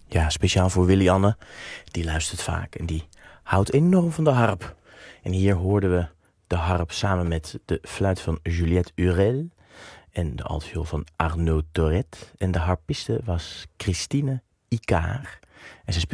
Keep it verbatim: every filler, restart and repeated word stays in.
Ja, speciaal voor Willy-Anne. Die luistert vaak en die houdt enorm van de harp. En hier hoorden we de harp samen met de fluit van Juliette Urel en de altviool van Arnaud Toret. En de harpiste was Christine Icard. En ze